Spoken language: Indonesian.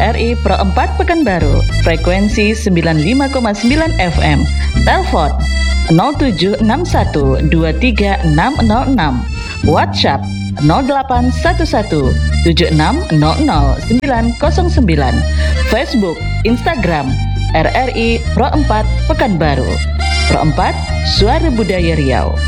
RRI Pro 4 Pekanbaru, frekuensi 95,9 FM. Telepon 0761 23606. WhatsApp 0811 7600 909. Facebook, Instagram RRI Pro 4 Pekanbaru. Pro 4, Suara Budaya Riau.